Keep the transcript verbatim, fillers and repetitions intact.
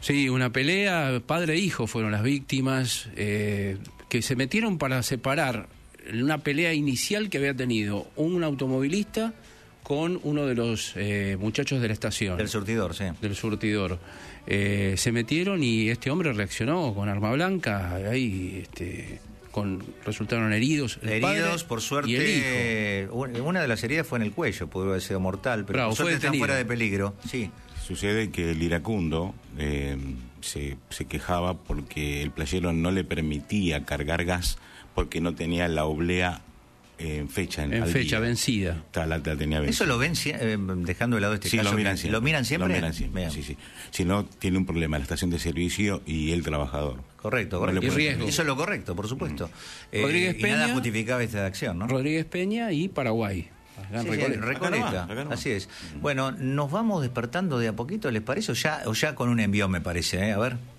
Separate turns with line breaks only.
Sí, una pelea, padre e hijo fueron las víctimas, eh, que se metieron para separar una pelea inicial que había tenido un automovilista con uno de los eh, muchachos de la estación.
Del surtidor, sí.
Del surtidor. Eh, se metieron y este hombre reaccionó con arma blanca, ahí este, con, resultaron heridos. El
heridos, por suerte, una de las heridas fue en el cuello, pudo haber sido mortal, pero
Bravo,
por suerte están fuera de peligro. Sí.
Sucede que el iracundo eh, se, se quejaba porque el playero no le permitía cargar gas porque no tenía la oblea en fecha en,
en fecha
día.
vencida.
La, la, la tenía vencida.
¿Eso lo ven, eh, dejando de lado este
sí,
caso?
Lo miran siempre.
¿Lo miran siempre?
Lo miran siempre, sí, sí. Si no, tiene un problema la estación de servicio y el trabajador.
Correcto, correcto.
Y riesgo.
Eso es lo correcto, por supuesto. Mm. Eh,
Rodríguez Peña,
y nada justificaba esta acción, ¿no?
Rodríguez Peña y Paraguay.
Sí, sí, Recoleta, acá nomás. Así es. Bueno, nos vamos despertando de a poquito, ¿les parece? O ya, o ya con un envío, me parece, ¿eh? A ver.